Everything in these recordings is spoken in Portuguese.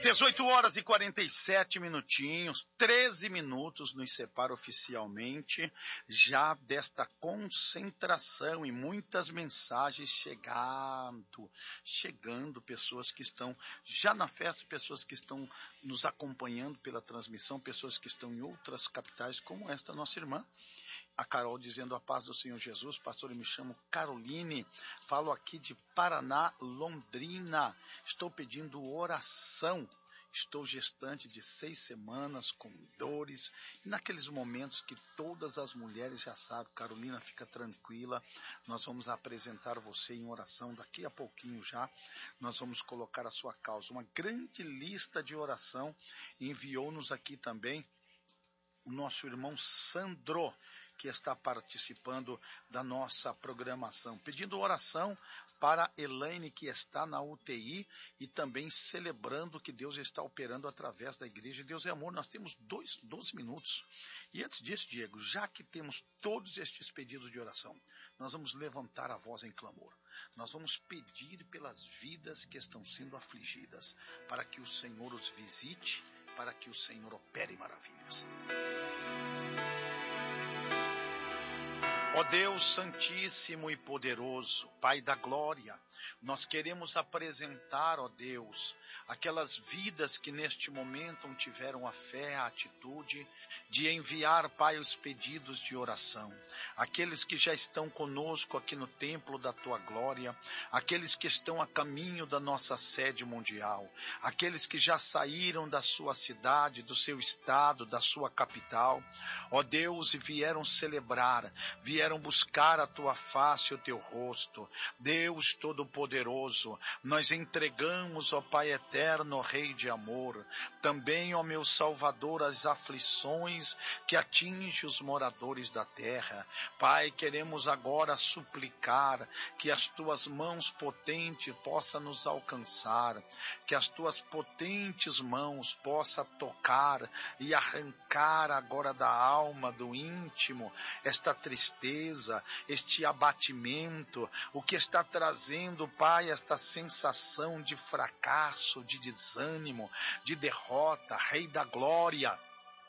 18 horas e 47 minutinhos, 13 minutos nos separa oficialmente já desta concentração e muitas mensagens chegando, pessoas que estão já na festa, pessoas que estão nos acompanhando pela transmissão, pessoas que estão em outras capitais, como esta nossa irmã. A Carol dizendo a paz do Senhor Jesus. Pastor, eu me chamo Caroline, falo aqui de Paraná, Londrina. Estou pedindo oração. Estou gestante de 6 semanas com dores. E naqueles momentos que todas as mulheres já sabem, Carolina, fica tranquila. Nós vamos apresentar você em oração daqui a pouquinho já. Nós vamos colocar a sua causa. Uma grande lista de oração. Enviou-nos aqui também o nosso irmão Sandro, que está participando da nossa programação, pedindo oração para Elaine, que está na UTI, e também celebrando que Deus está operando através da igreja. Deus é amor. Nós temos 12 minutos. E antes disso, Diego, já que temos todos estes pedidos de oração, nós vamos levantar a voz em clamor. Nós vamos pedir pelas vidas que estão sendo afligidas, para que o Senhor os visite, para que o Senhor opere maravilhas. Ó Deus Santíssimo e Poderoso, Pai da Glória, nós queremos apresentar, ó Deus, aquelas vidas que neste momento tiveram a fé, a atitude de enviar, Pai, os pedidos de oração. Aqueles que já estão conosco aqui no templo da Tua Glória, aqueles que estão a caminho da nossa sede mundial, aqueles que já saíram da sua cidade, do seu estado, da sua capital, ó Deus, e vieram celebrar, vieram buscar a Tua face, o Teu rosto. Deus Todo-Poderoso, nós entregamos, ó Pai eterno, Rei de amor, também, ó meu Salvador, as aflições que atingem os moradores da terra. Pai, queremos agora suplicar que as Tuas mãos potentes possam nos alcançar, que as Tuas potentes mãos possam tocar e arrancar agora da alma, do íntimo, esta tristeza, este abatimento, o que está trazendo, Pai, esta sensação de fracasso, de desânimo, de derrota. Rei da Glória,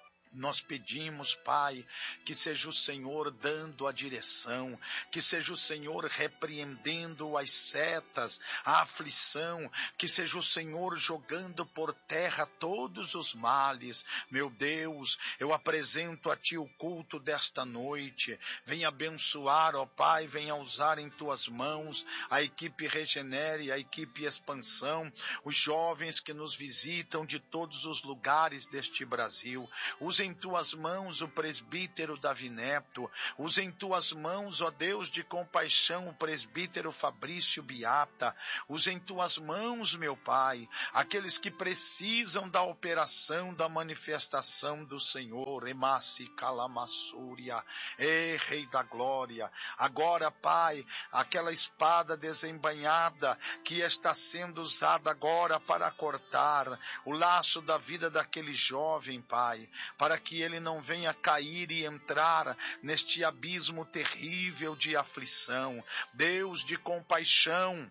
nós pedimos, Pai, que seja o Senhor dando a direção, que seja o Senhor repreendendo as setas, a aflição, que seja o Senhor jogando por terra todos os males. Meu Deus, eu apresento a Ti o culto desta noite. Venha abençoar, ó Pai, venha usar em Tuas mãos a equipe Regenere, a equipe Expansão, os jovens que nos visitam de todos os lugares deste Brasil. Usa em Tuas mãos o presbítero Davi Neto, usa em Tuas mãos, ó Deus de compaixão, o presbítero Fabrício Biata, usa em Tuas mãos, meu Pai, aqueles que precisam da operação, da manifestação do Senhor. Emassi Calamassúria, Rei da Glória, agora, Pai, aquela espada desembainhada que está sendo usada agora para cortar o laço da vida daquele jovem, Pai, para que ele não venha cair e entrar neste abismo terrível de aflição. Deus de compaixão,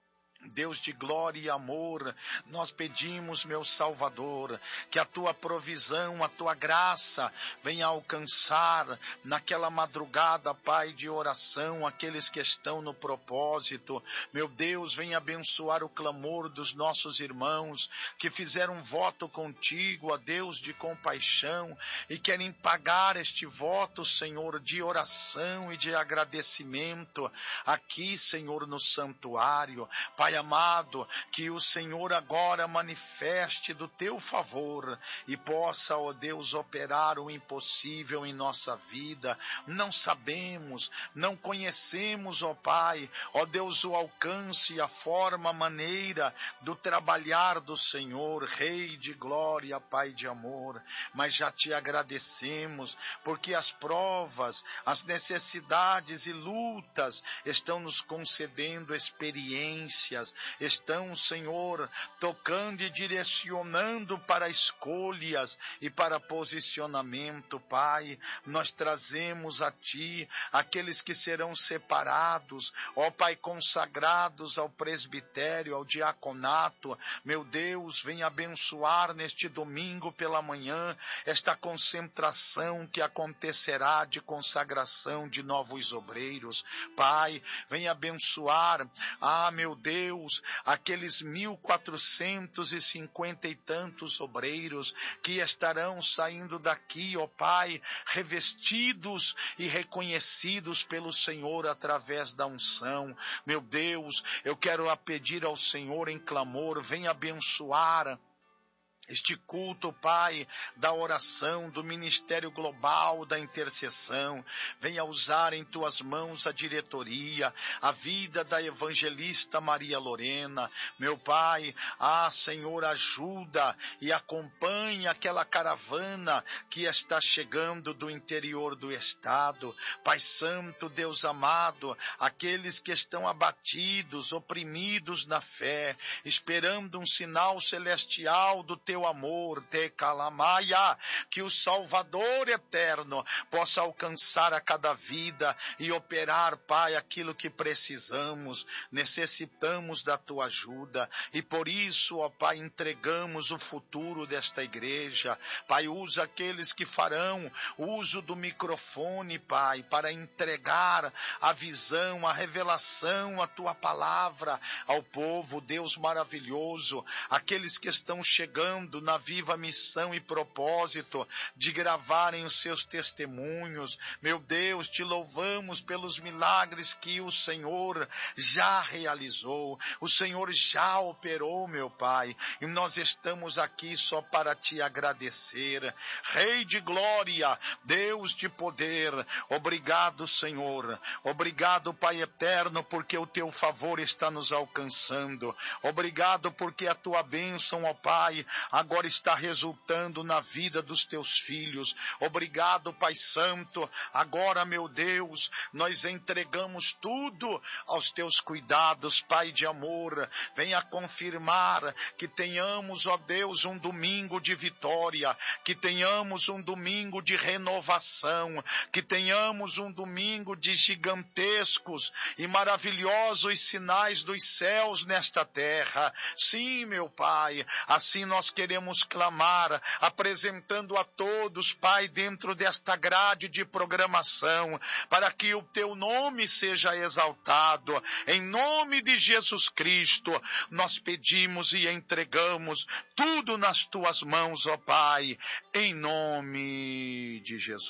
Deus de glória e amor, nós pedimos, meu Salvador, que a Tua provisão, a Tua graça venha alcançar naquela madrugada, Pai, de oração, aqueles que estão no propósito. Meu Deus, venha abençoar o clamor dos nossos irmãos que fizeram voto contigo, ó Deus de compaixão, e querem pagar este voto, Senhor, de oração e de agradecimento aqui, Senhor, no santuário. Pai amado, que o Senhor agora manifeste do Teu favor e possa, ó Deus, operar o impossível em nossa vida. Não sabemos, não conhecemos, ó Pai, ó Deus, o alcance e a forma, a maneira do trabalhar do Senhor, Rei de glória, Pai de amor, mas já Te agradecemos, porque as provas, as necessidades e lutas estão nos concedendo experiências, vidas estão, Senhor, tocando e direcionando para escolhas e para posicionamento, Pai. Nós trazemos a Ti aqueles que serão separados, ó Pai, consagrados ao presbitério, ao diaconato. Meu Deus, vem abençoar neste domingo pela manhã esta concentração que acontecerá de consagração de novos obreiros. Pai, vem abençoar, meu Deus, aqueles 1.450 e tantos obreiros que estarão saindo daqui, ó Pai, revestidos e reconhecidos pelo Senhor através da unção. Meu Deus, eu quero pedir ao Senhor em clamor, vem abençoar este culto, Pai, da oração, do ministério global, da intercessão. Venha usar em Tuas mãos a diretoria, a vida da evangelista Maria Lorena. Meu Pai, Senhor, ajuda e acompanha aquela caravana que está chegando do interior do estado. Pai Santo, Deus amado, aqueles que estão abatidos, oprimidos na fé, esperando um sinal celestial do Teu amor, te calamaia, que o Salvador eterno possa alcançar a cada vida e operar, Pai, aquilo que precisamos. Necessitamos da Tua ajuda e por isso, ó Pai, entregamos o futuro desta igreja. Pai, usa aqueles que farão uso do microfone, Pai, para entregar a visão, a revelação, a Tua palavra ao povo. Deus maravilhoso, aqueles que estão chegando na viva missão e propósito de gravarem os seus testemunhos. Meu Deus, Te louvamos pelos milagres que o Senhor já realizou, o Senhor já operou, meu Pai, e nós estamos aqui só para Te agradecer. Rei de glória, Deus de poder, obrigado, Senhor, obrigado, Pai eterno, porque o Teu favor está nos alcançando. Obrigado porque a Tua bênção, ó Pai, agora está resultando na vida dos Teus filhos. Obrigado, Pai Santo. Agora, meu Deus, nós entregamos tudo aos Teus cuidados, Pai de amor. Venha confirmar que tenhamos, ó Deus, um domingo de vitória, que tenhamos um domingo de renovação, que tenhamos um domingo de gigantescos e maravilhosos sinais dos céus nesta terra. Sim, meu Pai, assim nós queremos clamar, apresentando a todos, Pai, dentro desta grade de programação, para que o Teu nome seja exaltado. Em nome de Jesus Cristo, nós pedimos e entregamos tudo nas Tuas mãos, ó Pai, em nome de Jesus.